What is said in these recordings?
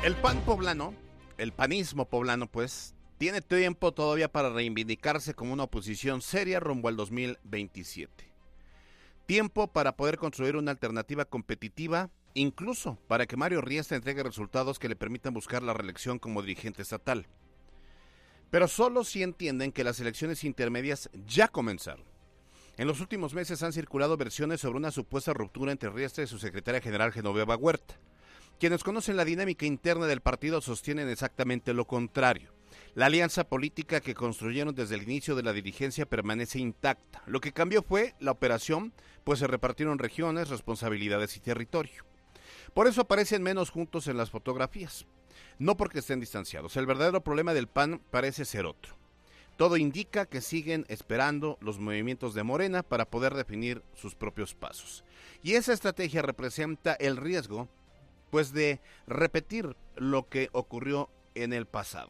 El PAN poblano, el panismo poblano, pues, tiene tiempo todavía para reivindicarse como una oposición seria rumbo al 2027. Tiempo para poder construir una alternativa competitiva, incluso para que Mario Riestra entregue resultados que le permitan buscar la reelección como dirigente estatal. Pero solo si entienden que las elecciones intermedias ya comenzaron. En los últimos meses han circulado versiones sobre una supuesta ruptura entre Riestra y su secretaria general Genoveva Huerta. Quienes conocen la dinámica interna del partido sostienen exactamente lo contrario. La alianza política que construyeron desde el inicio de la dirigencia permanece intacta. Lo que cambió fue la operación, pues se repartieron regiones, responsabilidades y territorio. Por eso aparecen menos juntos en las fotografías. No porque estén distanciados. El verdadero problema del PAN parece ser otro. Todo indica que siguen esperando los movimientos de Morena para poder definir sus propios pasos. Y esa estrategia representa el riesgo, pues, de repetir lo que ocurrió en el pasado.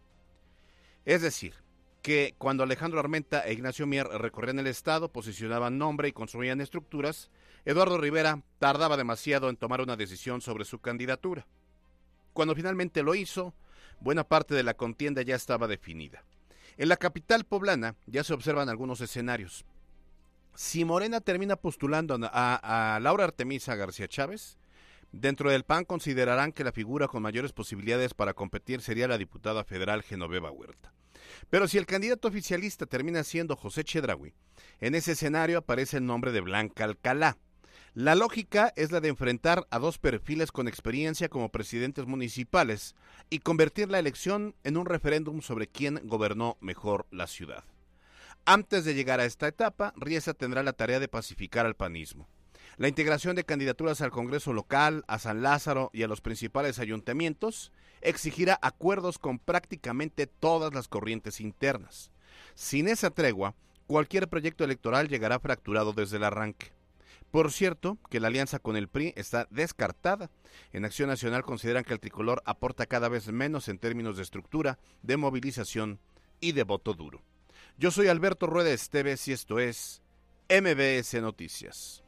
Es decir, que cuando Alejandro Armenta e Ignacio Mier recorrían el estado, posicionaban nombre y construían estructuras, Eduardo Rivera tardaba demasiado en tomar una decisión sobre su candidatura. Cuando finalmente lo hizo, buena parte de la contienda ya estaba definida. En la capital poblana ya se observan algunos escenarios. Si Morena termina postulando a Laura Artemisa García Chávez, dentro del PAN considerarán que la figura con mayores posibilidades para competir sería la diputada federal Genoveva Huerta. Pero si el candidato oficialista termina siendo José Chedraui, en ese escenario aparece el nombre de Blanca Alcalá. La lógica es la de enfrentar a dos perfiles con experiencia como presidentes municipales y convertir la elección en un referéndum sobre quién gobernó mejor la ciudad. Antes de llegar a esta etapa, Riestra tendrá la tarea de pacificar al panismo. La integración de candidaturas al Congreso local, a San Lázaro y a los principales ayuntamientos exigirá acuerdos con prácticamente todas las corrientes internas. Sin esa tregua, cualquier proyecto electoral llegará fracturado desde el arranque. Por cierto, que la alianza con el PRI está descartada. En Acción Nacional consideran que el tricolor aporta cada vez menos en términos de estructura, de movilización y de voto duro. Yo soy Alberto Rueda Esteves y esto es MBS Noticias.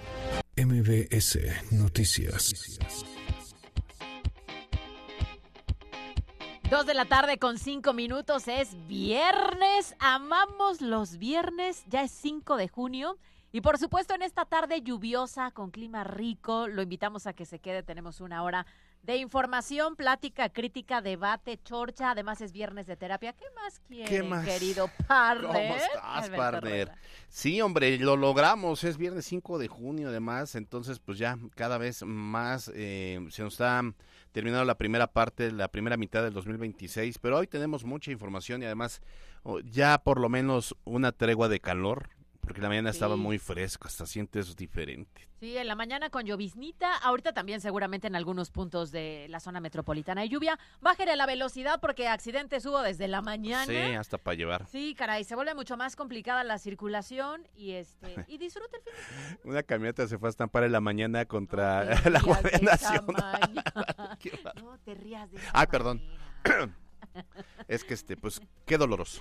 MBS Noticias. 2:05 p.m. es viernes, amamos los viernes, ya es 5 de junio y por supuesto en esta tarde lluviosa con clima rico, lo invitamos a que se quede, tenemos una hora de información, plática, crítica, debate, chorcha, además es viernes de terapia. ¿Qué más quieren, querido partner? ¿Cómo estás, partner? Sí, hombre, lo logramos, es viernes 5 de junio además, entonces pues ya cada vez más se nos está terminando la primera parte, la primera mitad del 2026, pero hoy tenemos mucha información y además ya por lo menos una tregua de calor, porque la mañana estaba muy fresco, hasta sientes diferente. Sí, en la mañana con lloviznita, ahorita también seguramente en algunos puntos de la zona metropolitana hay lluvia. Bájale la velocidad porque accidentes hubo desde la mañana. Sí, hasta para llevar. Sí, caray, se vuelve mucho más complicada la circulación y disfruta el fin de semana. Una camioneta se fue a estampar en la mañana contra la Guardia Nacional. No te rías de esa Ay, perdón. Es que pues qué doloroso.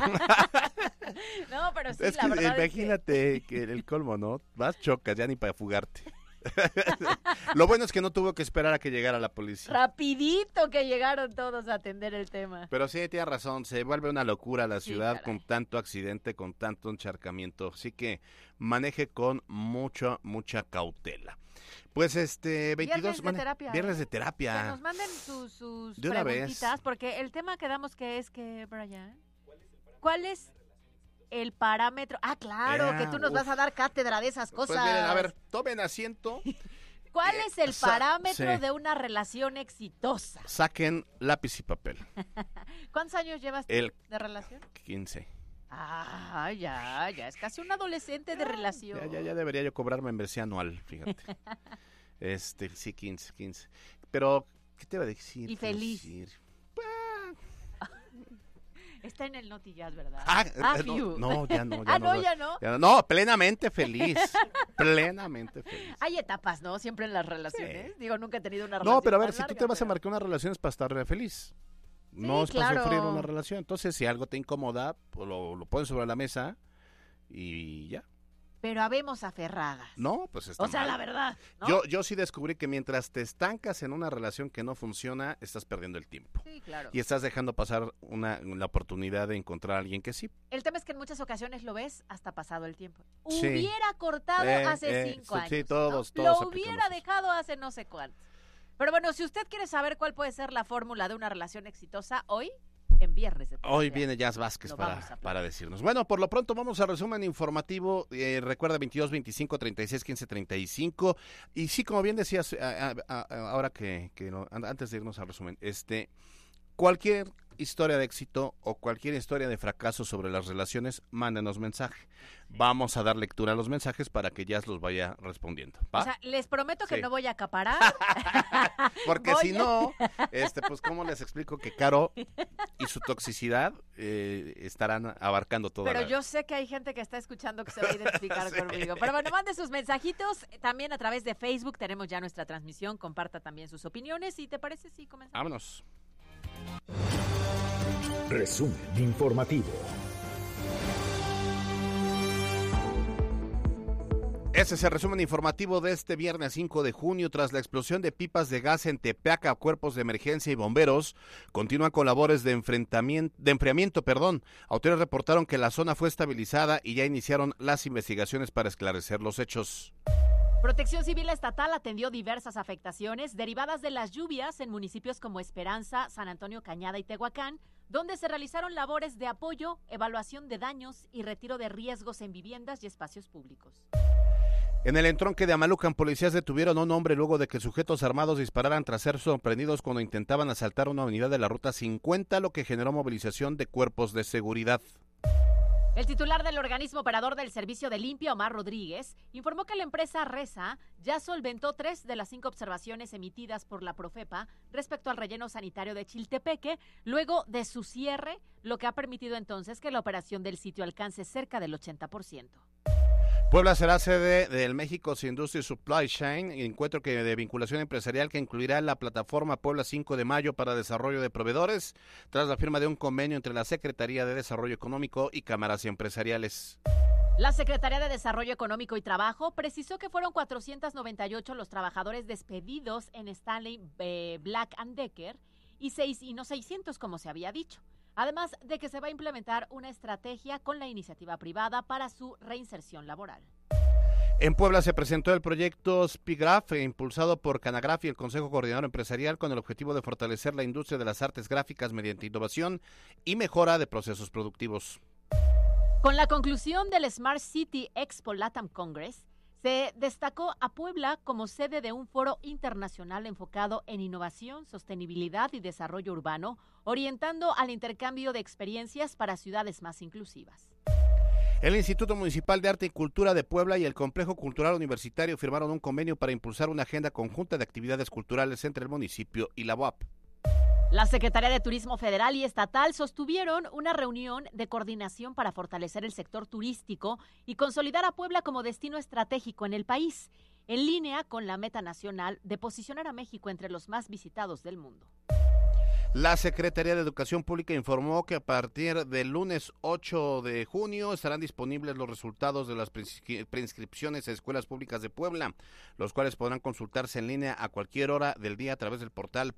No, pero sí, es la que verdad imagínate es que el colmo, ¿no? Vas, chocas, ya ni para fugarte. Lo bueno es que no tuvo que esperar a que llegara la policía. Rapidito que llegaron todos a atender el tema. Pero sí, tienes razón, se vuelve una locura la ciudad, caray, con tanto accidente, con tanto encharcamiento. Así que maneje con mucha cautela. Pues 22 viernes de terapia. Viernes de terapia. Que nos manden sus de una preguntitas, vez. porque el tema quedamos que es que, Brian, ¿cuál es el parámetro? Ah, claro, que tú nos vas a dar cátedra de esas cosas. Pues miren, a ver, tomen asiento. ¿Cuál es el parámetro sí. de una relación exitosa? Saquen lápiz y papel. ¿Cuántos años llevas tú de relación? 15. Ah, ya es casi un adolescente de relación. Ya debería yo cobrar membresía anual, fíjate. Sí, 15. Pero, ¿qué te iba a decir? Y feliz. Está en el Noti Jazz, ¿verdad? No, ya no. ¿Ya no? No, plenamente feliz. Plenamente feliz. Hay etapas, ¿no? Siempre en las relaciones. Sí. Digo, nunca he tenido una relación. No, pero a ver, si tú te vas a marcar una relación es para estar feliz. No es para sufrir una relación. Entonces, si algo te incomoda, pues lo pones sobre la mesa y ya. pero habemos aferradas. No, pues está O sea, mal. la verdad, ¿no? Yo sí descubrí que mientras te estancas en una relación que no funciona, estás perdiendo el tiempo. Sí, claro. Y estás dejando pasar la oportunidad de encontrar a alguien que sí. El tema es que en muchas ocasiones lo ves hasta pasado el tiempo. Sí. Hubiera cortado hace 5 años. Sí, todos ¿no? Lo aplicamos hubiera eso. dejado hace no sé cuánto. Pero bueno, si usted quiere saber cuál puede ser la fórmula de una relación exitosa hoy, en Viernes de Terapia. Hoy viene Jazz Vázquez Lo vamos a platicar. para decirnos. Bueno, por lo pronto vamos al resumen informativo. Recuerda 22 25 36 15 35. Y sí, como bien decías, ahora antes de irnos al resumen, cualquier historia de éxito o cualquier historia de fracaso sobre las relaciones, mándenos mensaje. Vamos a dar lectura a los mensajes para que Jazz los vaya respondiendo. ¿Va? O sea, les prometo que Sí. no voy a acaparar. Porque Voy si no, pues cómo les explico que Caro y su toxicidad estarán abarcando toda Pero la... yo sé que hay gente que está escuchando que se va a identificar Sí. conmigo. Pero bueno, mande sus mensajitos. También a través de Facebook tenemos ya nuestra transmisión. Comparta también sus opiniones. ¿Y te parece si comenzamos? Vámonos. Resumen informativo. Ese es el resumen informativo de este viernes 5 de junio. Tras la explosión de pipas de gas en Tepeaca, cuerpos de emergencia y bomberos continúan con labores de enfriamiento. Autoridades reportaron que la zona fue estabilizada y ya iniciaron las investigaciones para esclarecer los hechos. Protección Civil Estatal atendió diversas afectaciones derivadas de las lluvias en municipios como Esperanza, San Antonio Cañada y Tehuacán, donde se realizaron labores de apoyo, evaluación de daños y retiro de riesgos en viviendas y espacios públicos. En el entronque de Amalucan, policías detuvieron a un hombre luego de que sujetos armados dispararan tras ser sorprendidos cuando intentaban asaltar una unidad de la Ruta 50, lo que generó movilización de cuerpos de seguridad. El titular del organismo operador del Servicio de Limpia, Omar Rodríguez, informó que la empresa Resa ya solventó 3 de las 5 observaciones emitidas por la Profepa respecto al relleno sanitario de Chiltepeque, luego de su cierre, lo que ha permitido entonces que la operación del sitio alcance cerca del 80%. Puebla será sede del México Industry Supply Chain, encuentro de vinculación empresarial que incluirá la plataforma Puebla 5 de Mayo para desarrollo de proveedores, tras la firma de un convenio entre la Secretaría de Desarrollo Económico y cámaras empresariales. La Secretaría de Desarrollo Económico y Trabajo precisó que fueron 498 los trabajadores despedidos en Stanley Black & Decker y no 600 como se había dicho. Además de que se va a implementar una estrategia con la iniciativa privada para su reinserción laboral. En Puebla se presentó el proyecto SPIGRAPH, impulsado por Canagraf y el Consejo Coordinador Empresarial, con el objetivo de fortalecer la industria de las artes gráficas mediante innovación y mejora de procesos productivos. Con la conclusión del Smart City Expo LATAM Congress, se destacó a Puebla como sede de un foro internacional enfocado en innovación, sostenibilidad y desarrollo urbano, orientando al intercambio de experiencias para ciudades más inclusivas. El Instituto Municipal de Arte y Cultura de Puebla y el Complejo Cultural Universitario firmaron un convenio para impulsar una agenda conjunta de actividades culturales entre el municipio y la UAP. La Secretaría de Turismo Federal y Estatal sostuvieron una reunión de coordinación para fortalecer el sector turístico y consolidar a Puebla como destino estratégico en el país, en línea con la meta nacional de posicionar a México entre los más visitados del mundo. La Secretaría de Educación Pública informó que a partir del lunes 8 de junio estarán disponibles los resultados de las preinscripciones a escuelas públicas de Puebla, los cuales podrán consultarse en línea a cualquier hora del día a través del portal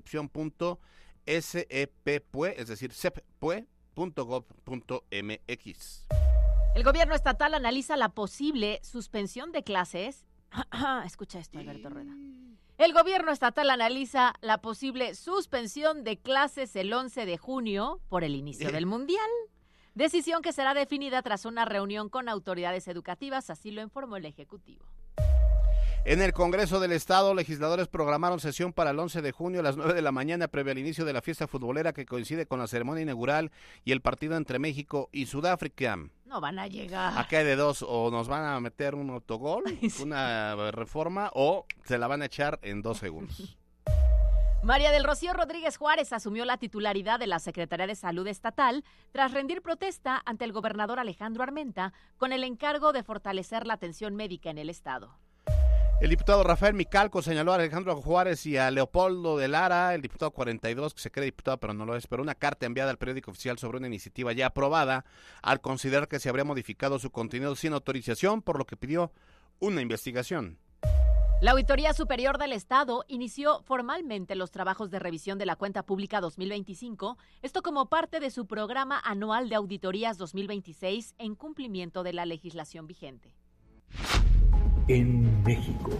preinscripción.sepue, es decir, sepue.gov.mx. El gobierno estatal analiza la posible suspensión de clases. Escucha esto, Alberto Rueda. El gobierno estatal analiza la posible suspensión de clases el 11 de junio por el inicio del Mundial. Decisión que será definida tras una reunión con autoridades educativas, así lo informó el Ejecutivo. En el Congreso del Estado, legisladores programaron sesión para el 11 de junio a las 9 de la mañana, previo al inicio de la fiesta futbolera que coincide con la ceremonia inaugural y el partido entre México y Sudáfrica. No van a llegar. Acá hay de dos, o nos van a meter un autogol, una reforma, o se la van a echar en 2 segundos. María del Rocío Rodríguez Juárez asumió la titularidad de la Secretaría de Salud Estatal tras rendir protesta ante el gobernador Alejandro Armenta con el encargo de fortalecer la atención médica en el estado. El diputado Rafael Micalco señaló a Alejandro Juárez y a Leopoldo de Lara, el diputado 42, que se cree diputado pero no lo es, pero una carta enviada al periódico oficial sobre una iniciativa ya aprobada, al considerar que se habría modificado su contenido sin autorización, por lo que pidió una investigación. La Auditoría Superior del Estado inició formalmente los trabajos de revisión de la cuenta pública 2025, esto como parte de su programa anual de auditorías 2026 en cumplimiento de la legislación vigente. En México.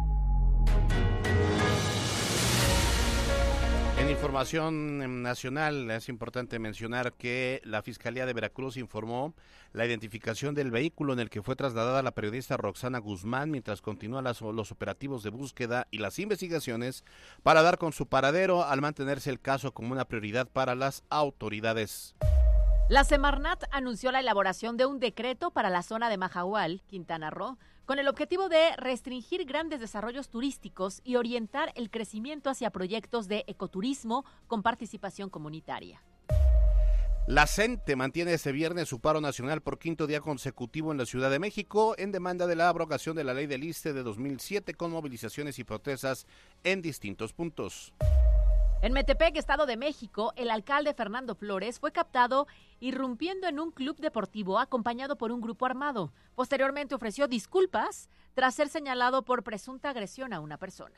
En información nacional es importante mencionar que la Fiscalía de Veracruz informó la identificación del vehículo en el que fue trasladada la periodista Roxana Guzmán mientras continúan los operativos de búsqueda y las investigaciones para dar con su paradero, al mantenerse el caso como una prioridad para las autoridades. La Semarnat anunció la elaboración de un decreto para la zona de Majahual, Quintana Roo, con el objetivo de restringir grandes desarrollos turísticos y orientar el crecimiento hacia proyectos de ecoturismo con participación comunitaria. La CENTE mantiene este viernes su paro nacional por quinto día consecutivo en la Ciudad de México en demanda de la abrogación de la ley del ISSSTE de 2007 con movilizaciones y protestas en distintos puntos. En Metepec, Estado de México, el alcalde Fernando Flores fue captado irrumpiendo en un club deportivo acompañado por un grupo armado. Posteriormente ofreció disculpas tras ser señalado por presunta agresión a una persona.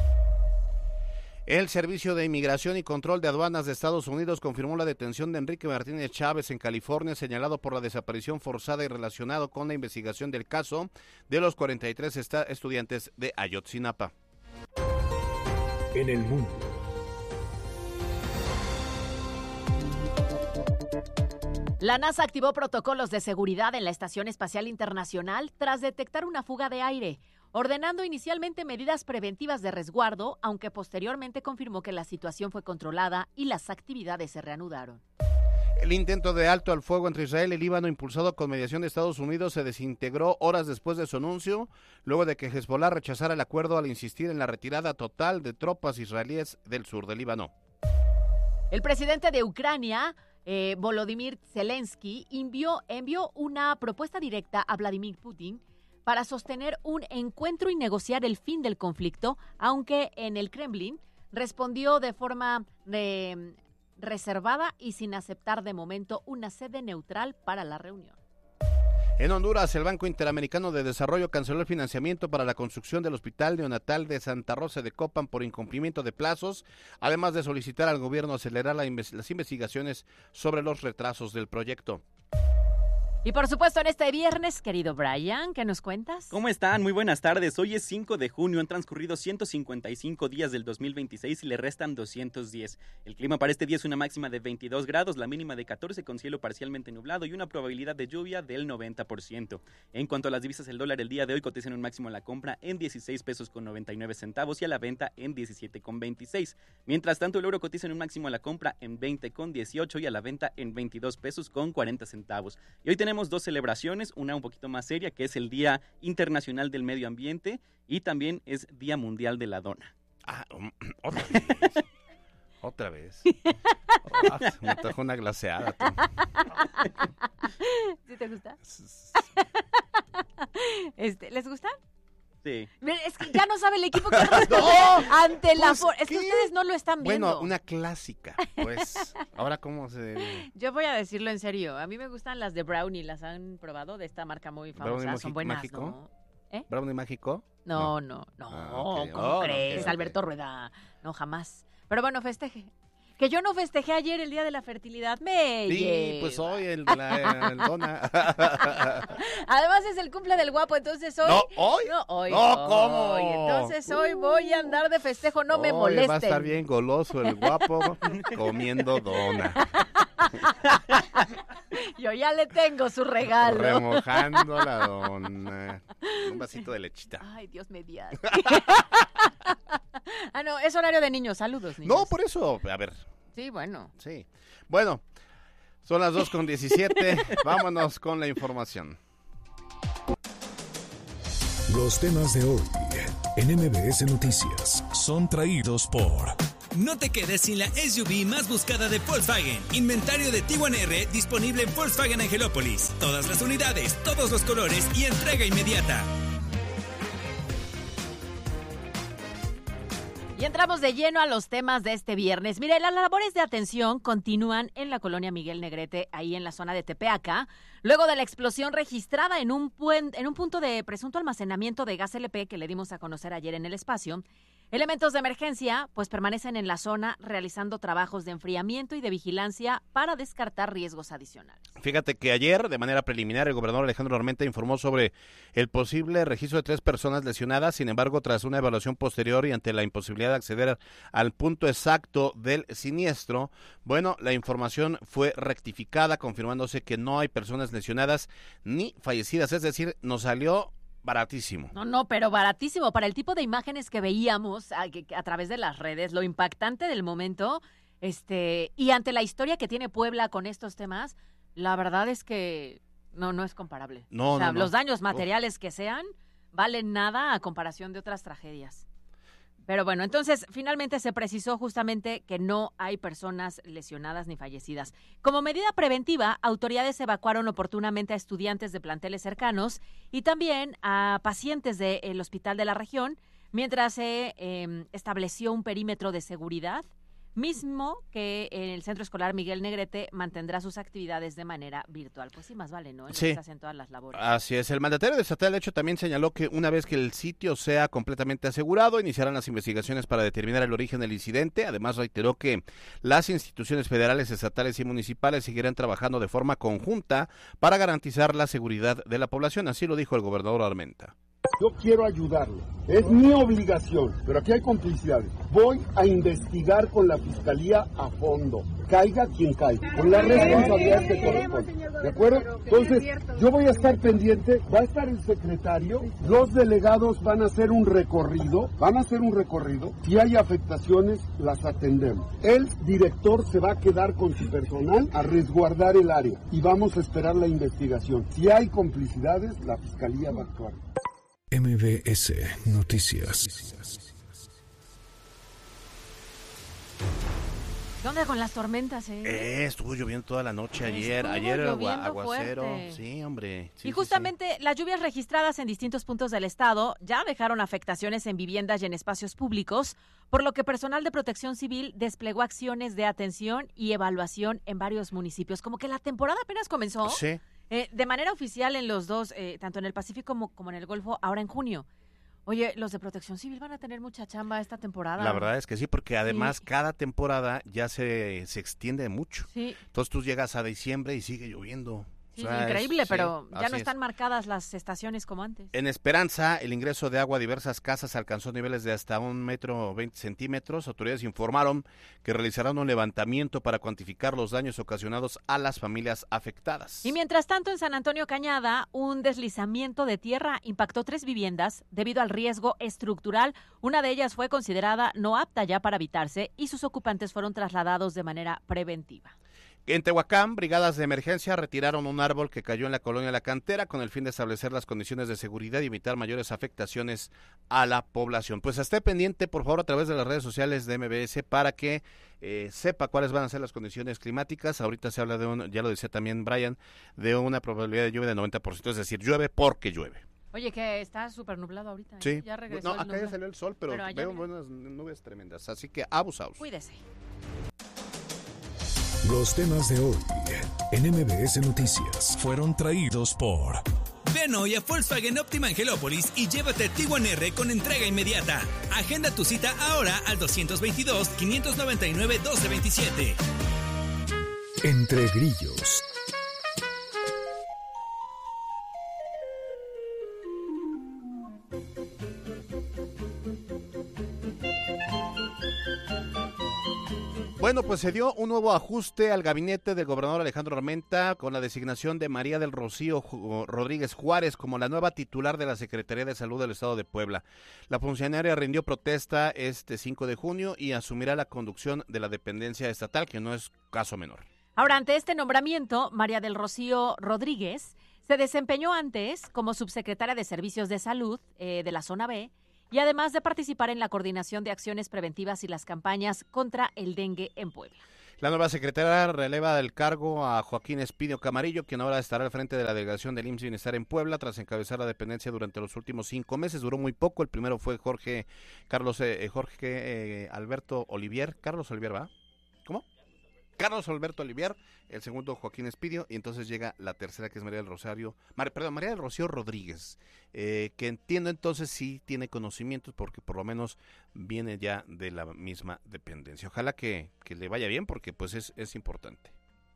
El Servicio de Inmigración y Control de Aduanas de Estados Unidos confirmó la detención de Enrique Martínez Chávez en California, señalado por la desaparición forzada y relacionado con la investigación del caso de los 43 estudiantes de Ayotzinapa. En el mundo. La NASA activó protocolos de seguridad en la Estación Espacial Internacional tras detectar una fuga de aire, ordenando inicialmente medidas preventivas de resguardo, aunque posteriormente confirmó que la situación fue controlada y las actividades se reanudaron. El intento de alto al fuego entre Israel y Líbano, impulsado con mediación de Estados Unidos, se desintegró horas después de su anuncio, luego de que Hezbollah rechazara el acuerdo al insistir en la retirada total de tropas israelíes del sur del Líbano. El presidente de Ucrania, Volodymyr Zelensky, envió una propuesta directa a Vladimir Putin para sostener un encuentro y negociar el fin del conflicto, aunque en el Kremlin respondió de forma reservada y sin aceptar de momento una sede neutral para la reunión. En Honduras, el Banco Interamericano de Desarrollo canceló el financiamiento para la construcción del Hospital Neonatal de Santa Rosa de Copán por incumplimiento de plazos, además de solicitar al gobierno acelerar las investigaciones sobre los retrasos del proyecto. Y por supuesto en este viernes, querido Brian, ¿qué nos cuentas? ¿Cómo están? Muy buenas tardes. Hoy es 5 de junio, han transcurrido 155 días del 2026 y le restan 210. El clima para este día es una máxima de 22 grados, la mínima de 14 con cielo parcialmente nublado y una probabilidad de lluvia del 90%. En cuanto a las divisas, el dólar el día de hoy cotiza en un máximo a la compra en 16 pesos con 99 centavos y a la venta en 17 con 26. Mientras tanto, el euro cotiza en un máximo a la compra en 20 con 18 y a la venta en 22 pesos con 40 centavos. Y hoy tenemos dos celebraciones, una un poquito más seria, que es el Día Internacional del Medio Ambiente y también es Día Mundial de la Dona. Ah, otra vez. Me antojó una glaseada. Tú. ¿Sí te gusta? ¿Les gusta? Sí. Es que ya no sabe el equipo que responde ante la... Es que ustedes no lo están viendo. Bueno, una clásica, pues. Ahora, ¿cómo se...? Yo voy a decirlo en serio. A mí me gustan las de Brownie. ¿Las han probado? De esta marca muy famosa. Son buenas, mágico? ¿no? ¿Brownie mágico? No. Okay. ¿Cómo crees? Alberto Rueda. No, jamás. Pero bueno, festeje. Que yo no festejé ayer el Día de la Fertilidad. Sí, pues hoy el dona. Además es el cumple del guapo, entonces hoy... ¿No, hoy? No, hoy. No, ¿cómo? Hoy. Entonces hoy voy a andar de festejo, no me molesten. Va a estar bien goloso el guapo comiendo dona. Yo ya le tengo su regalo. Remojando la dona. Un vasito de lechita. Ay, Dios mediante. No, es horario de niños. Saludos, niños. No, por eso. A ver. Sí, bueno. Sí. Bueno, son las 2:17. Vámonos con la información. Los temas de hoy en MBS Noticias son traídos por... No te quedes sin la SUV más buscada de Volkswagen. Inventario de Tiguan R disponible en Volkswagen Angelópolis. Todas las unidades, todos los colores y entrega inmediata. Y entramos de lleno a los temas de este viernes. Mire, las labores de atención continúan en la colonia Miguel Negrete, ahí en la zona de Tepeaca, luego de la explosión registrada en un punto de presunto almacenamiento de gas LP que le dimos a conocer ayer en el espacio. Elementos de emergencia pues permanecen en la zona realizando trabajos de enfriamiento y de vigilancia para descartar riesgos adicionales. Fíjate que ayer, de manera preliminar, el gobernador Alejandro Armenta informó sobre el posible registro de 3 personas lesionadas. Sin embargo, tras una evaluación posterior y ante la imposibilidad de acceder al punto exacto del siniestro, bueno, la información fue rectificada, confirmándose que no hay personas lesionadas ni fallecidas. Es decir, nos salió baratísimo. No, pero baratísimo. Para el tipo de imágenes que veíamos a través de las redes, lo impactante del momento, y ante la historia que tiene Puebla con estos temas, la verdad es que no es comparable. No. Los daños materiales que sean valen nada a comparación de otras tragedias. Pero bueno, entonces finalmente se precisó justamente que no hay personas lesionadas ni fallecidas. Como medida preventiva, autoridades evacuaron oportunamente a estudiantes de planteles cercanos y también a pacientes del hospital de la región, mientras se estableció un perímetro de seguridad, mismo que el Centro Escolar Miguel Negrete mantendrá sus actividades de manera virtual. Pues sí, más vale, ¿no? Sí. Se hacen todas las labores. Así es. El mandatario estatal, de hecho, también señaló que una vez que el sitio sea completamente asegurado, iniciarán las investigaciones para determinar el origen del incidente. Además, reiteró que las instituciones federales, estatales y municipales seguirán trabajando de forma conjunta para garantizar la seguridad de la población. Así lo dijo el gobernador Armenta. Yo quiero ayudarlo, es mi obligación, pero aquí hay complicidades. Voy a investigar con la Fiscalía a fondo, caiga quien caiga, con la responsabilidad que corresponde, ¿de acuerdo? Entonces, yo voy a estar pendiente, va a estar el secretario, los delegados van a hacer un recorrido, si hay afectaciones, las atendemos. El director se va a quedar con su personal a resguardar el área y vamos a esperar la investigación. Si hay complicidades, la Fiscalía va a actuar. MBS Noticias. ¿Qué onda con las tormentas, Estuvo lloviendo toda la noche ayer aguacero. Fuerte. Sí, hombre. Sí, y justamente las lluvias registradas en distintos puntos del estado ya dejaron afectaciones en viviendas y en espacios públicos, por lo que personal de Protección Civil desplegó acciones de atención y evaluación en varios municipios. Como que la temporada apenas comenzó. Sí. De manera oficial en los dos, tanto en el Pacífico como en el Golfo, ahora en junio. Oye, los de Protección Civil van a tener mucha chamba esta temporada. La verdad es que sí, porque además Sí. cada temporada ya se extiende mucho. Sí, Entonces tú llegas a diciembre y sigue lloviendo. sí, O sea, increíble, sí, pero ya así no es. están marcadas las estaciones como antes. En Esperanza, el ingreso de agua a diversas casas alcanzó niveles de hasta 1,20 m. Autoridades informaron que realizarán un levantamiento para cuantificar los daños ocasionados a las familias afectadas. Y mientras tanto, en San Antonio Cañada, un deslizamiento de tierra impactó 3 viviendas debido al riesgo estructural. Una de ellas fue considerada no apta ya para habitarse y sus ocupantes fueron trasladados de manera preventiva. En Tehuacán, brigadas de emergencia retiraron un árbol que cayó en la colonia La Cantera con el fin de establecer las condiciones de seguridad y evitar mayores afectaciones a la población. Pues esté pendiente, por favor, a través de las redes sociales de MBS para que sepa cuáles van a ser las condiciones climáticas. Ahorita se habla ya lo decía también Brian, de una probabilidad de lluvia de 90%, es decir, llueve porque llueve. Oye, que está súper nublado ahorita. Sí, Ya regresó no, el acá ya nublado. salió el sol, pero allá, veo mira. buenas nubes tremendas, así que abusaos. Cuídese. Los temas de hoy en MBS Noticias. Fueron traídos por Ven hoy a Volkswagen Optima Angelópolis y llévate Tiguan R con entrega inmediata. Agenda tu cita ahora al 222-599-1227. Entre grillos. Bueno, pues se dio un nuevo ajuste al gabinete del gobernador Alejandro Armenta con la designación de María del Rocío Rodríguez Juárez como la nueva titular de la Secretaría de Salud del Estado de Puebla. La funcionaria rindió protesta este 5 de junio y asumirá la conducción de la dependencia estatal, que no es caso menor. Ahora, ante este nombramiento, María del Rocío Rodríguez se desempeñó antes como subsecretaria de Servicios de Salud de la Zona B, y además de participar en la coordinación de acciones preventivas y las campañas contra el dengue en Puebla. La nueva secretaria releva del cargo a Joaquín Espidio Camarillo, quien ahora estará al frente de la delegación del IMSS Bienestar en Puebla, tras encabezar la dependencia durante los últimos 5 meses. Duró muy poco. El primero fue Jorge Alberto Olivier. Carlos Olivier, ¿va? ¿Cómo? Carlos Alberto Olivier, el segundo Joaquín Espidio, y entonces llega la tercera, que es María del Rocío Rodríguez, que entiendo entonces sí tiene conocimientos, porque por lo menos viene ya de la misma dependencia. Ojalá que le vaya bien, porque pues es importante.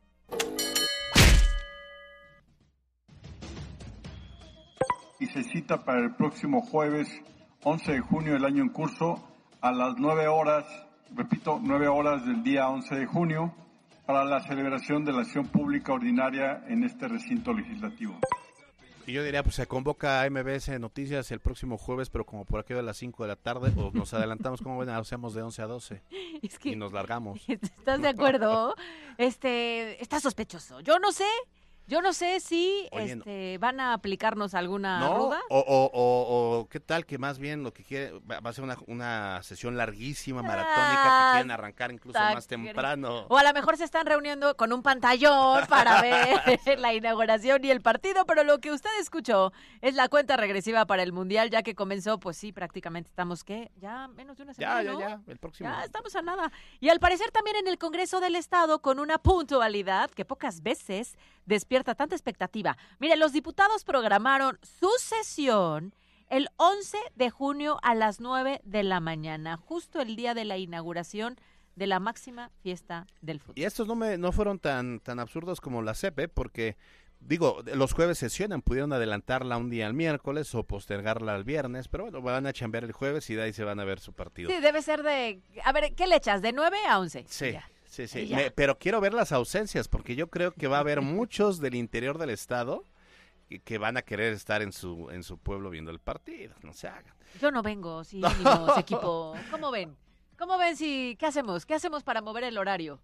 Y se cita para el próximo jueves 11 de junio del año en curso a las 9 horas del día 11 de junio, para la celebración de la sesión pública ordinaria en este recinto legislativo. Y yo diría, pues se convoca a MBS Noticias el próximo jueves, pero como por aquí a las 5 de la tarde, o nos adelantamos, como ven, hacemos de 11 a 12 y nos largamos. ¿Estás de acuerdo? Está sospechoso. Yo no sé si Oye, van a aplicarnos alguna ruda. O qué tal que más bien lo que quiere va a ser una sesión larguísima, maratónica, que quieren arrancar incluso más temprano. O a lo mejor se están reuniendo con un pantallón para ver la inauguración y el partido, pero lo que usted escuchó es la cuenta regresiva para el Mundial, ya que comenzó, pues sí, prácticamente estamos, ya menos de una semana, ¿no? Ya, el próximo. Ya estamos a nada. Y al parecer también en el Congreso del Estado, con una puntualidad que pocas veces despierta tanta expectativa. Mire, los diputados programaron su sesión el 11 de junio a las 9 de la mañana, justo el día de la inauguración de la máxima fiesta del fútbol. Y estos no fueron tan absurdos como la CEP, porque, digo, los jueves sesionan, pudieron adelantarla un día al miércoles o postergarla al viernes, pero bueno, van a chambear el jueves y de ahí se van a ver su partido. Sí, debe ser a ver, ¿qué le echas? ¿De 9 a 11? Sí. Ya. Sí. Pero quiero ver las ausencias, porque yo creo que va a haber muchos del interior del estado que van a querer estar en su pueblo viendo el partido. No se hagan. Yo no vengo, sí, mínimo, ese equipo. ¿Cómo ven? ¿Qué hacemos? ¿Qué hacemos para mover el horario?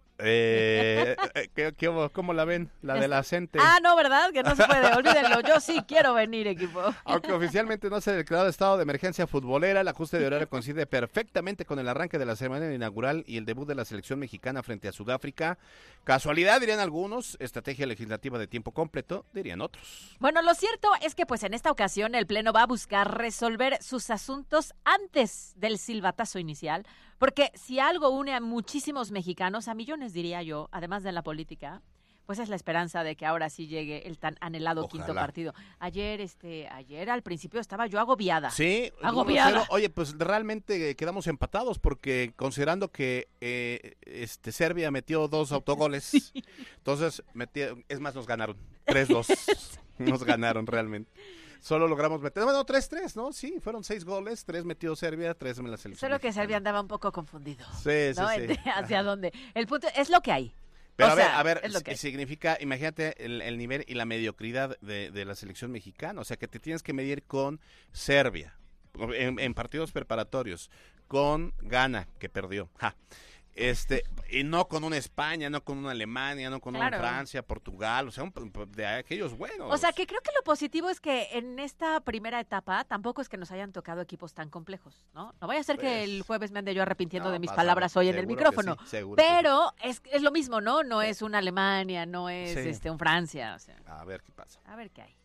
¿Cómo la ven? La de la CENTE. No, ¿verdad? Que no se puede, olvídenlo. Yo sí quiero venir, equipo. Aunque oficialmente no se ha declarado estado de emergencia futbolera, el ajuste de horario coincide perfectamente con el arranque de la ceremonia inaugural y el debut de la selección mexicana frente a Sudáfrica. Casualidad, dirían algunos, estrategia legislativa de tiempo completo, dirían otros. Bueno, lo cierto es que pues en esta ocasión el Pleno va a buscar resolver sus asuntos antes del silbatazo inicial, porque si algo une a muchísimos mexicanos, a millones diría yo, además de la política, pues es la esperanza de que ahora sí llegue el tan anhelado quinto partido. Ayer al principio estaba yo agobiada. Sí, agobiada. Oye, pues realmente quedamos empatados porque considerando que Serbia metió 2 autogoles, sí. Entonces es más, nos ganaron 3-2. Nos ganaron realmente. Solo logramos meter, 3-3, ¿no? Sí, fueron 6 goles, 3 metió Serbia, 3 en la selección. Solo que Serbia andaba un poco confundido. Sí. ¿Hacia dónde? El punto es lo que hay. Pero a ver, significa, imagínate el nivel y la mediocridad de la selección mexicana, o sea que te tienes que medir con Serbia, en partidos preparatorios, con Ghana, que perdió, y no con una España, no con una Alemania, no con una Francia, Portugal, o sea, de aquellos buenos. O sea, que creo que lo positivo es que en esta primera etapa tampoco es que nos hayan tocado equipos tan complejos, ¿no? No vaya a ser que el jueves me ande yo arrepintiendo de mis palabras hoy en el micrófono. Sí, pero es lo mismo, ¿no? No es una Alemania, no es un Francia. O sea, a ver qué pasa. A ver qué hay.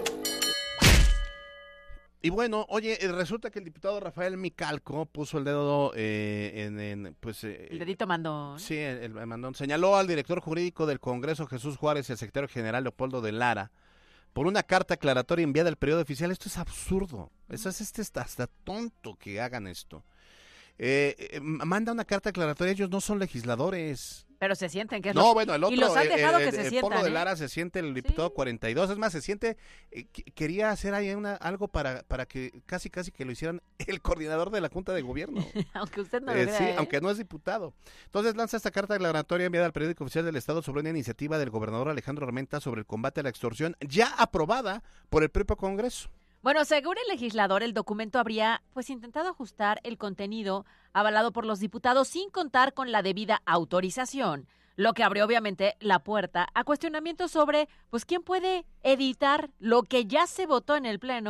Y bueno, oye, resulta que el diputado Rafael Micalco puso el dedo el dedito mandón. Sí, el mandón. Señaló al director jurídico del Congreso, Jesús Juárez, y al secretario general, Leopoldo de Lara, por una carta aclaratoria enviada al periodo oficial. Esto es absurdo. Eso es hasta tonto que hagan esto. Manda una carta aclaratoria, ellos no son legisladores. Pero se sienten que es bueno, el otro, y los han dejado que se sientan. Polo de Lara se siente el diputado 42, es más, se siente, quería hacer ahí algo para que casi que lo hicieran el coordinador de la Junta de Gobierno. Aunque usted no lo crea, sí, aunque no es diputado. Entonces lanza esta carta declaratoria enviada al periódico oficial del Estado sobre una iniciativa del gobernador Alejandro Armenta sobre el combate a la extorsión, ya aprobada por el propio Congreso. Bueno, según el legislador, el documento habría intentado ajustar el contenido avalado por los diputados sin contar con la debida autorización, lo que abrió obviamente la puerta a cuestionamientos sobre quién puede editar lo que ya se votó en el Pleno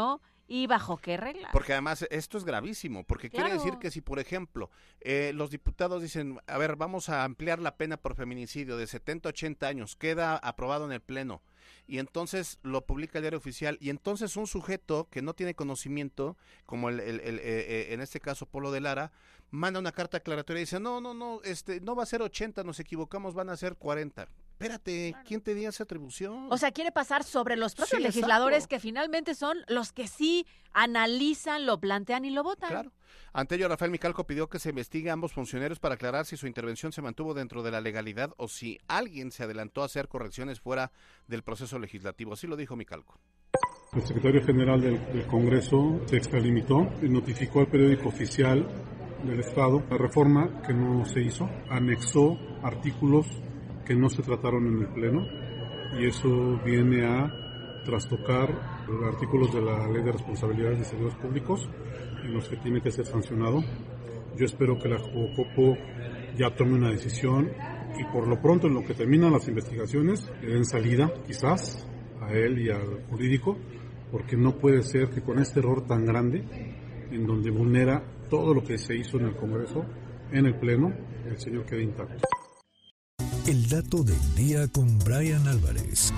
¿Y bajo qué regla? Porque además esto es gravísimo, porque Claro. quiere decir que si, por ejemplo, los diputados dicen, a ver, vamos a ampliar la pena por feminicidio de 70 a 80 años, queda aprobado en el Pleno, y entonces lo publica el Diario Oficial, y entonces un sujeto que no tiene conocimiento, como en este caso Polo de Lara, manda una carta aclaratoria y dice, no va a ser 80, nos equivocamos, van a ser 40. Espérate, ¿quién te dio esa atribución? O sea, quiere pasar sobre los propios Sí, legisladores exacto. que finalmente son los que sí analizan, lo plantean y lo votan. Claro. Ante ello, Rafael Micalco pidió que se investigue a ambos funcionarios para aclarar si su intervención se mantuvo dentro de la legalidad o si alguien se adelantó a hacer correcciones fuera del proceso legislativo. Así lo dijo Micalco. El secretario general del Congreso se extralimitó y notificó al periódico oficial del Estado la reforma que no se hizo, anexó artículos que no se trataron en el Pleno y eso viene a trastocar los artículos de la Ley de Responsabilidades de Servidores Públicos en los que tiene que ser sancionado. Yo espero que la Jucopo ya tome una decisión y por lo pronto en lo que terminan las investigaciones le den salida quizás a él y al jurídico, porque no puede ser que con este error tan grande en donde vulnera todo lo que se hizo en el Congreso, en el Pleno, el señor quede intacto. El dato del día con Brian Álvarez.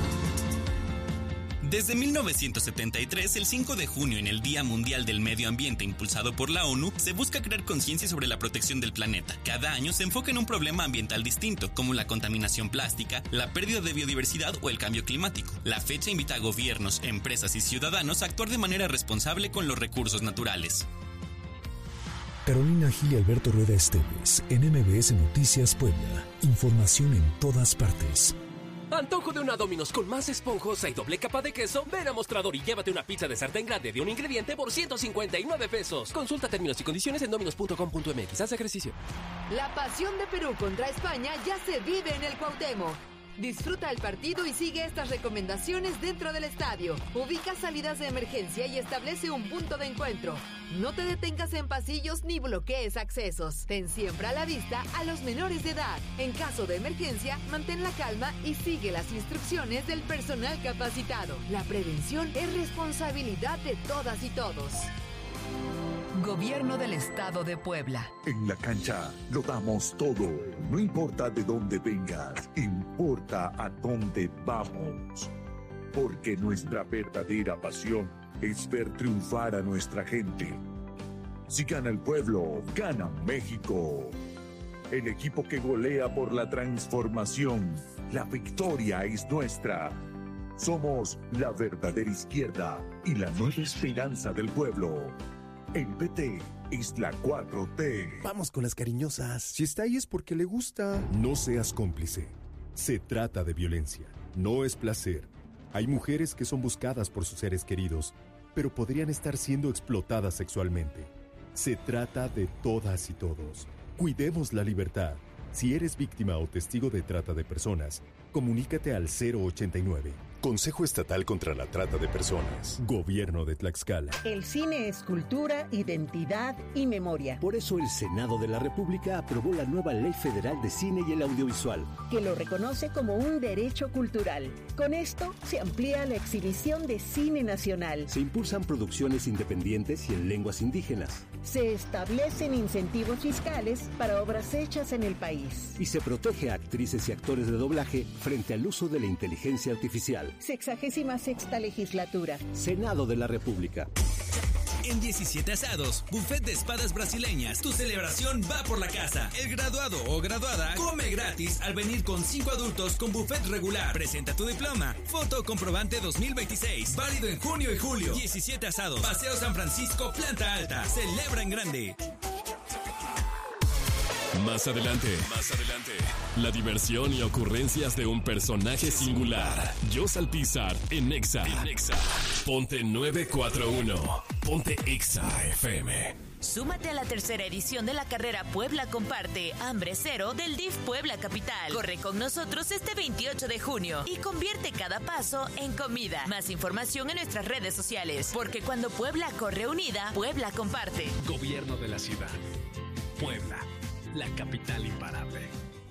Desde 1973, el 5 de junio, en el Día Mundial del Medio Ambiente impulsado por la ONU, se busca crear conciencia sobre la protección del planeta. Cada año se enfoca en un problema ambiental distinto, como la contaminación plástica, la pérdida de biodiversidad o el cambio climático. La fecha invita a gobiernos, empresas y ciudadanos a actuar de manera responsable con los recursos naturales. Carolina Gil y Alberto Rueda Esteves, en MBS Noticias Puebla. Información en todas partes. Antojo de una Domino's con más esponjosa y doble capa de queso. Ven a Mostrador y llévate una pizza de sartén grande de un ingrediente por 159 pesos. Consulta términos y condiciones en dominos.com.mx. Haz ejercicio. La pasión de Perú contra España ya se vive en el Cuauhtémoc. Disfruta el partido y sigue estas recomendaciones dentro del estadio. Ubica salidas de emergencia y establece un punto de encuentro. No te detengas en pasillos ni bloquees accesos. Ten siempre a la vista a los menores de edad. En caso de emergencia, mantén la calma y sigue las instrucciones del personal capacitado. La prevención es responsabilidad de todas y todos. Gobierno del Estado de Puebla. En la cancha lo damos todo. No importa de dónde vengas, importa a dónde vamos. Porque nuestra verdadera pasión es ver triunfar a nuestra gente. Si gana el pueblo, gana México. El equipo que golea por la transformación. La victoria es nuestra. Somos la verdadera izquierda y la nueva esperanza del pueblo. El PT es la 4T. Vamos con las cariñosas. Si está ahí es porque le gusta. No seas cómplice. Se trata de violencia. No es placer. Hay mujeres que son buscadas por sus seres queridos, pero podrían estar siendo explotadas sexualmente. Se trata de todas y todos. Cuidemos la libertad. Si eres víctima o testigo de trata de personas, comunícate al 089. Consejo Estatal contra la Trata de Personas. Gobierno de Tlaxcala. El cine es cultura, identidad y memoria. Por eso el Senado de la República aprobó la nueva Ley Federal de Cine y el Audiovisual, que lo reconoce como un derecho cultural. Con esto se amplía la exhibición de cine nacional. Se impulsan producciones independientes y en lenguas indígenas. Se establecen incentivos fiscales para obras hechas en el país. Y se protege a actrices y actores de doblaje frente al uso de la inteligencia artificial. 66ª legislatura. Senado de la República. En 17 asados, buffet de espadas brasileñas. Tu celebración va por la casa. El graduado o graduada come gratis al venir con 5 adultos con buffet regular. Presenta tu diploma. Foto comprobante 2026. Válido en junio y julio. 17 asados. Paseo San Francisco, planta alta. Celebra en grande. Más adelante, la diversión y ocurrencias de un personaje singular. Jos Alpizar en Exa. Ponte 941. Ponte Exa FM. Súmate a la tercera edición de la carrera Puebla Comparte Hambre Cero del DIF Puebla Capital. Corre con nosotros este 28 de junio y convierte cada paso en comida. Más información en nuestras redes sociales, porque cuando Puebla corre unida, Puebla comparte. Gobierno de la ciudad. Puebla, la capital imparable.